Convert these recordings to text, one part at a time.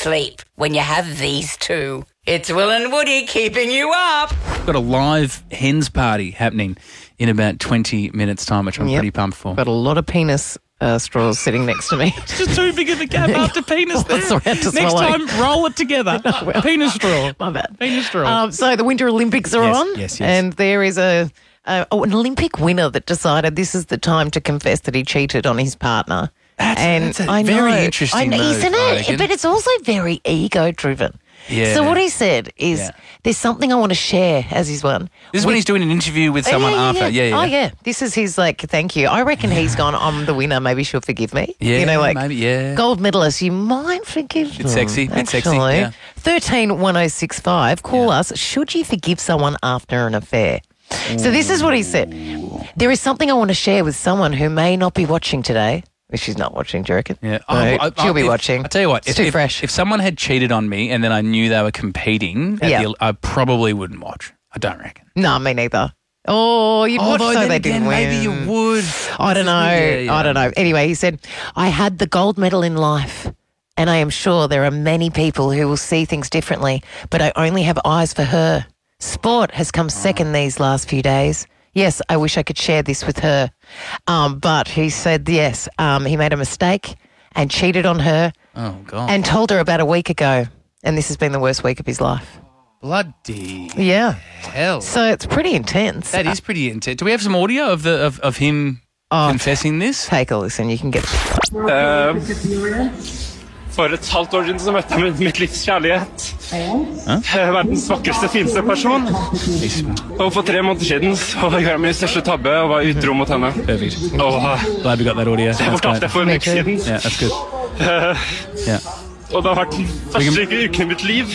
sleep when you have these two. It's Will and Woody keeping you up. Got a live hens party happening in about 20 minutes' time, which I'm pretty pumped for. Got a lot of penis straws sitting next to me. It's just too big of a gap after penis there. That's all right to Next swallow. time, roll it together. Penis straw. My bad. Penis straw. So the Winter Olympics are Yes, on. yes. And there is an Olympic winner that decided this is the time to confess that he cheated on his partner. That's a very interesting move, isn't I it? reckon. But it's also very ego-driven. Yeah. So what he said is, there's something I want to share, as his one. This is when he's doing an interview with someone after. Yeah. Oh, yeah. This is his, thank you. I reckon he's gone, I'm the winner, maybe she'll forgive me. Yeah, maybe, yeah. Gold medalist, you might forgive Bit sexy, bit sexy, actually. yeah. 131065, call us. Should you forgive someone after an affair? So this is what he said. There is something I want to share with someone who may not be watching today. Well, she's not watching, do you reckon? Yeah. No, she'll be watching. I tell you what, It's too fresh. If someone had cheated on me and then I knew they were competing, I probably wouldn't watch. I don't reckon. No, me neither. Oh, you'd watch Although so then they again, didn't win. maybe you would. I don't know. Yeah. I don't know. Anyway, he said, I had the gold medal in life, and I am sure there are many people who will see things differently, but I only have eyes for her. Sport has come second these last few days. Yes, I wish I could share this with her. But he said, yes, he made a mistake and cheated on her Oh, God. and told her about a week ago. And this has been the worst week of his life. Bloody Yeah. hell. So it's pretty intense. That is pretty intense. Do we have some audio of him confessing this? Take a listen. You can get... For et halvt år siden så møtte jeg mitt livs kjærlighet. Verdens vakreste, fineste person. Og for 3 måneder siden så gjorde jeg min største tabbe og var utro mot henne. Perfect. Og Glad we got that audio. det fortalte jeg for en uke siden. Yeah, that's good. Yeah. Og det har vært den første uken i mitt liv.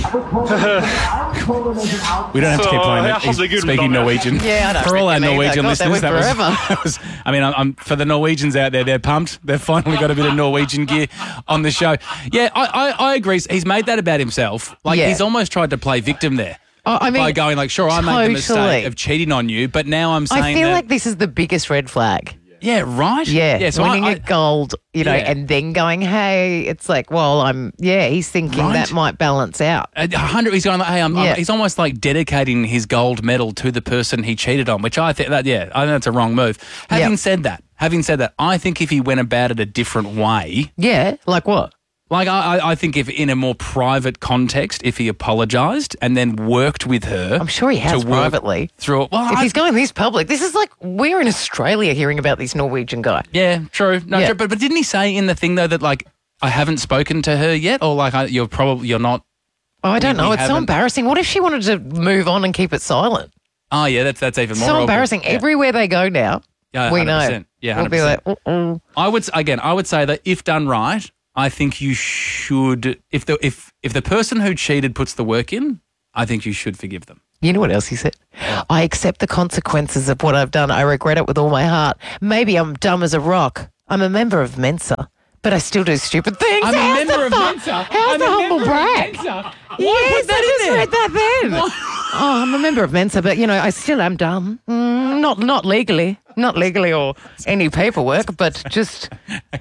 We don't have to keep playing So, it. He's yeah, good speaking luck. Norwegian. Yeah, I don't For all our reckon either. Norwegian God, that listeners, went forever. that was I mean, I'm for the Norwegians out there, they're pumped. They've finally got a bit of Norwegian gear on the show. Yeah, I agree. He's made that about himself. Like, Yeah. he's almost tried to play victim there. I mean, by going like, sure, I made the mistake totally. of cheating on you, but now I'm saying I feel that, like this is the biggest red flag. yeah, right? Yeah, so winning a gold, Yeah. and then going, hey, it's like, well, he's thinking Right. that might balance out. 100. He's going like, hey, Yeah. he's almost like dedicating his gold medal to the person he cheated on, which I think I think that's a wrong move. Having said that, I think if he went about it a different way, Yeah, like what? like I think if in a more private context, if he apologised and then worked with her, I'm sure he has to work privately. through it. Well, If he's going this public, this is like we're in Australia hearing about this Norwegian guy. yeah, true. No, Yeah. true. But didn't he say in the thing though that like I haven't spoken to her yet, or like you're not? Oh, I don't We know. It's so haven't- embarrassing. What if she wanted to move on and keep it silent? Oh yeah, that's even more So awkward. embarrassing. Yeah. Everywhere they go now, Yeah, we know. 100%. Yeah, we'll be 100%. like, uh-oh. I would say that if done right, I think you should. If the person who cheated puts the work in, I think you should forgive them. You know what else he said? I accept the consequences of what I've done. I regret it with all my heart. Maybe I'm dumb as a rock. I'm a member of Mensa, but I still do stupid things. I'm a How's member the of fu- Mensa. How's the humble brag? Yes, I just read that then. Oh, I'm a member of Mensa, but, I still am dumb. Not legally. Not legally or any paperwork, but just...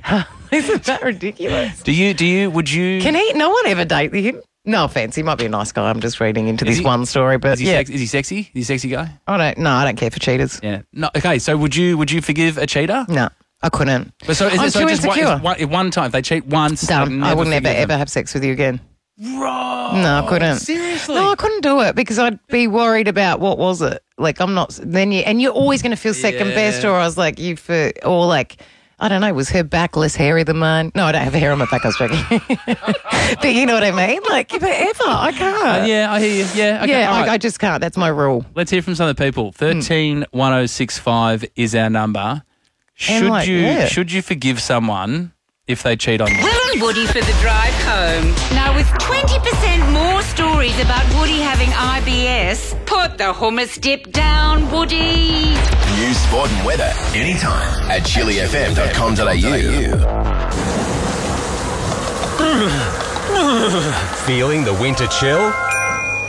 Isn't that ridiculous? Would you? Can he... No one ever date him? No offence, he might be a nice guy. I'm just reading into Is this he- one story, but Is he, is he sexy? Is he a sexy guy? I don't care for cheaters. Yeah. No. Okay. So would you forgive a cheater? No, I couldn't. But so is I'm it so too just insecure. one time? If they cheat once, Done. like, I would never forgive ever them? have sex with you again. Bro, No, I couldn't. Seriously? No, I couldn't do it because I'd be worried about what was it. Like I'm not. Then you're always going to feel second best, or I was like I don't know. Was her back less hairy than mine? No, I don't have hair on my back. I was joking. But you know what I mean? Like forever, I can't. Yeah, I hear you. Yeah. Okay, Yeah, all right. I just can't. That's my rule. Let's hear from some of the people. 131065 is our number. Should you forgive someone if they cheat on you? Will and Woody for the drive home. Now, with 20% more stories about Woody having IBS, put the hummus dip down, Woody. News, sport and weather anytime at chilifm.com.au. Feeling the winter chill?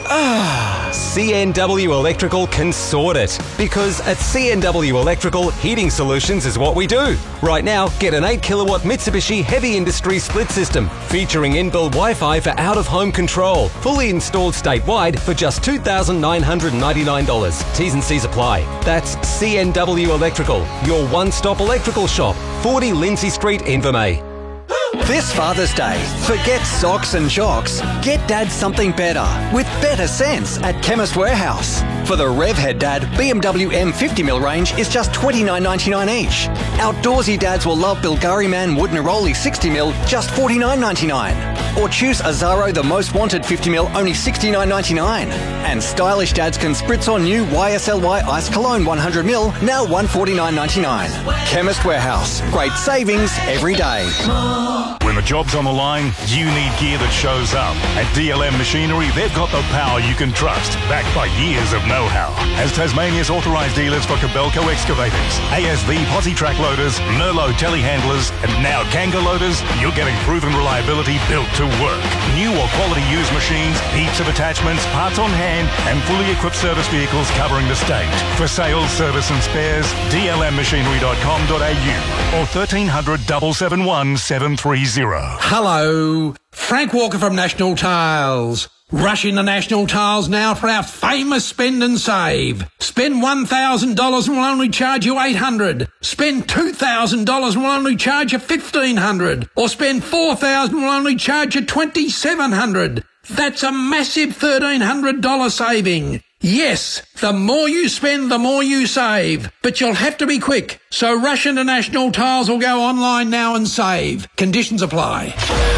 CNW Electrical can sort it. Because at CNW Electrical, heating solutions is what we do. Right now, get an 8 kilowatt Mitsubishi Heavy Industry split system featuring inbuilt Wi-Fi for out-of-home control. Fully installed statewide for just $2,999. T's and C's apply. That's CNW Electrical, your one-stop electrical shop. 40 Lindsay Street, Invermay. This Father's Day, forget socks and shocks. Get Dad something better with better sense at Chemist Warehouse. For the Revhead Dad BMW M50mm range is just $29.99 each. Outdoorsy dads will love Bilgari Man Wood Neroli 60mm, just $49.99. Or choose Azaro the Most Wanted 50mm, only $69.99. And stylish dads can spritz on new YSLY Ice Cologne 100ml, now $149.99. Chemist Warehouse, great savings every day. When the job's on the line, you need gear that shows up. At DLM Machinery, they've got the power you can trust, backed by years of know-how. As Tasmania's authorised dealers for Kobelco excavators, ASV posi track loaders, Merlot telehandlers, and now Kanga loaders, you're getting proven reliability built to work. New or quality used machines, heaps of attachments, parts on hand, and fully equipped service vehicles covering the state. For sales, service and spares, dlmmachinery.com.au or 1300 771 730. Hello, Frank Walker from National Tiles. Rush into National Tiles now for our famous spend and save. Spend $1,000 and we'll only charge you $800. Spend $2,000 and we'll only charge you $1,500. Or spend $4,000 and we'll only charge you $2,700. That's a massive $1,300 saving. Yes, the more you spend, the more you save. But you'll have to be quick. So rush into National Tiles or go online now and save. Conditions apply.